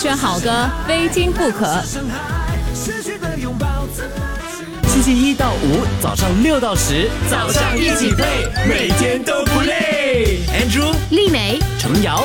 选好歌，非听不可。 星期一到五早上6到10，早上一起play，每天都不累。Andrew、 丽美、 程瑶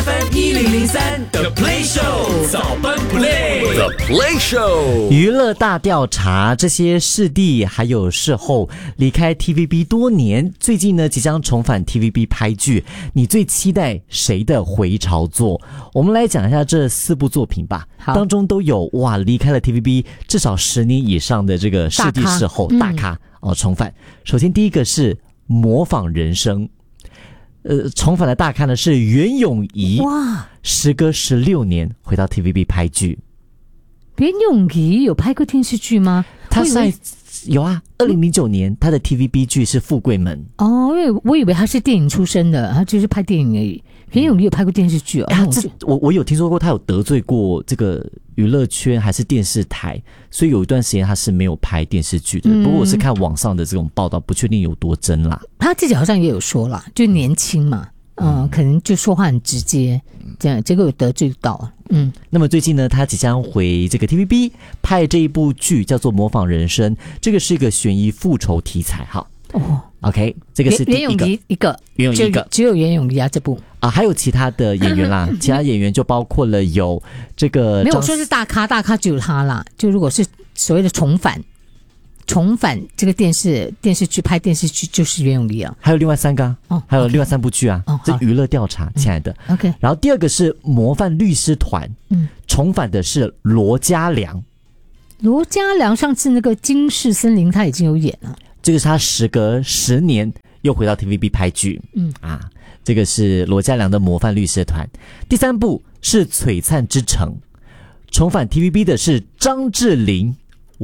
，UFM1003 The Play Show， 早班 Play，The Play Show， 娱乐大调查，这些视帝还有视后离开 TVB 多年，最近呢即将重返 TVB 拍剧，你最期待谁的回潮作？我们来讲一下这4部作品吧，当中都有离开了 TVB 至少10年以上的这个视帝视后大咖重返。首先第一个是模仿人生。重返的大咖呢是袁咏仪，时隔16年回到 TVB 拍剧。 袁咏仪有拍过电视剧吗？ 他有啊，2009年他的 TVB 剧是《富贵门》。 因为我以为他是电影出身的，他就是拍电影而已。袁咏仪有拍过电视剧我有听说过他有得罪过这个娱乐圈还是电视台，所以有一段时间他是没有拍电视剧的。不过我是看网上的这种报道，不确定有多真啦。 他自己好像也有说啦，就年轻嘛，可能就说话很直接，这样结果有得罪到。 那么最近呢，他即将回这个 TVB 拍这一部剧，叫做《模仿人生》，这个是一个悬疑复仇题材哈。OK， 这个是第一个。袁咏仪一个， 只有袁咏仪啊，这部还有其他的演员啦，其他演员就包括了有这个没有说是大咖只有他啦。就如果是所谓的重返这个电视剧拍电视剧，就是袁咏仪啊。 还有另外3个还有另外3部剧啊，这娱乐调查，亲爱的。 OK， 然后第二个是模范律师团，重返的是罗嘉良。 罗嘉良上次那个《金氏森林》他已经有演了。 这个是他时隔10年又回到 TVB 拍剧，这个是罗嘉良的模范律师团。第3部是《璀璨之城》，重返 TVB 的是张智霖，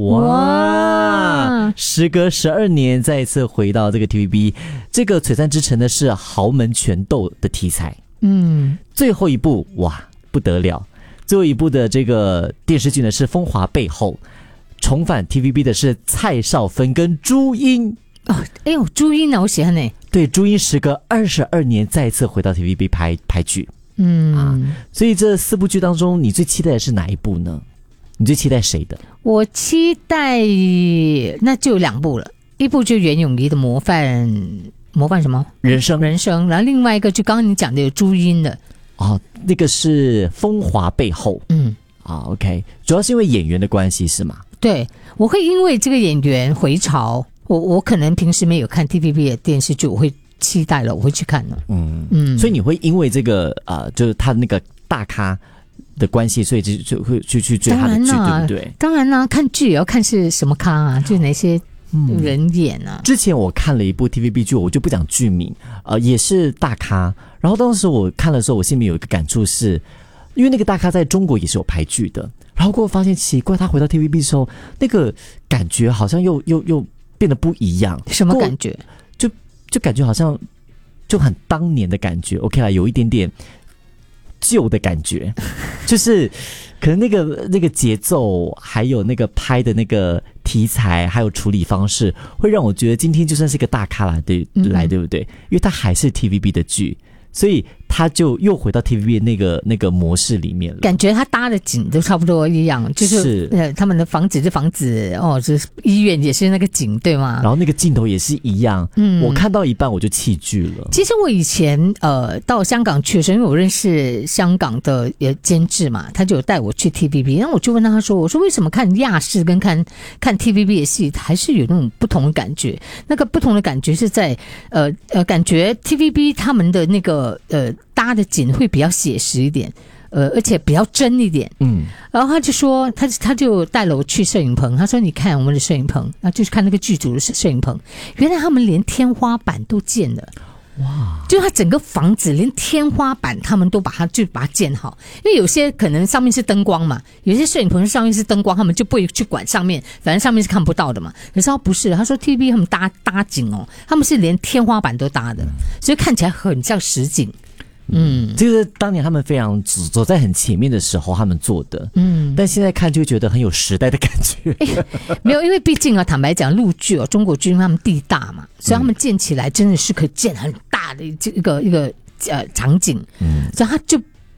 时隔12年再一次回到这个 TVB。这个《璀璨之城》呢是豪门权斗的题材，最后一部不得了，最后一部的这个电视剧呢是《风华背后》。重返 TVB 的是蔡少芬跟朱茵。 朱茵啊，我喜欢呢。 对，朱茵时隔22年再次回到 TVB 拍剧。所以这4部剧当中，你最期待的是哪一部呢？你最期待谁的？ 我期待那就有2部了，一部就袁咏仪的模范什么人生，然后另外一个就刚刚你讲的有朱茵的那个是《风华背后》。OK， 主要是因为演员的关系是吗？ 对，我会因为这个演员回潮，我可能平时没有看 TVB 的电视剧，我会期待了，我会去看了。 所以你会因为这个就是他那个大咖的关系，所以就会去追他的剧，对不对？ 当然啦，看剧也要看是什么咖啊，就是哪些人演啊。 之前我看了一部 TVB 剧，我就不讲剧名，也是大咖。然后当时我看的时候，我心里有一个感触是，因为那个大咖在中国也是有拍剧的。然后过后发现奇怪，他回到 TVB 的时候，那个感觉好像又变得不一样。 什么感觉？ 就感觉好像就很当年的感觉。OK 啦，有一点点旧的感觉，就是可能那个节奏，还有那个拍的那个题材，还有处理方式，会让我觉得今天就算是一个大咖来对不对？因为他还是 TVB 的剧。所以他就又回到 TVB 那个模式里面了， 感觉他搭的景都差不多一样，就是他们的房子就是医院也是那个景，对吗？ 然后那个镜头也是一样。我看到一半我就弃剧了。 其实我以前到香港去的时候，因为我认识香港的监制嘛，他就有带我去 TVB， 然后我就问他说：“我说为什么看亚视跟看 TVB 的戏还是有那种不同的感觉？那个不同的感觉是在感觉 TVB 他们的那个搭的景会比较写实一点，而且比较真一点。然后他就说，他就带了我去摄影棚，他说你看我们的摄影棚，然后就是看那个剧组的摄影棚，原来他们连天花板都建了。就他整个房子连天花板他们都把它建好，因为有些可能上面是灯光嘛，有些摄影棚上面是灯光，他们就不会去管上面，反正上面是看不到的嘛。可是他不是，他说 TVB 他们搭景他们是连天花板都搭的，所以看起来很像实景。 这个是当年他们非常走在很前面的时候他们做的，但现在看就觉得很有时代的感觉。 没有，因为毕竟坦白讲，陆剧中国剧他们地大嘛，所以他们建起来真的是可以建很大的一个场景，所以他就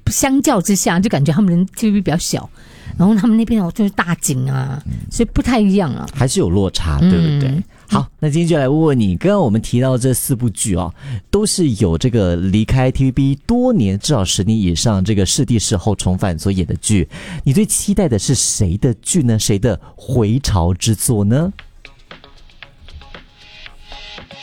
相较之下，就感觉他们的 TVB 比较小，然后他们那边就是大景啊，所以不太一样啊， 还是有落差，对不对？好，那今天就来问问你，刚刚我们提到这4部剧哦，都是有这个离开 TVB 多年，至少10年以上，这个视帝视后重返所演的剧，你最期待的是谁的剧呢？谁的回潮之作呢？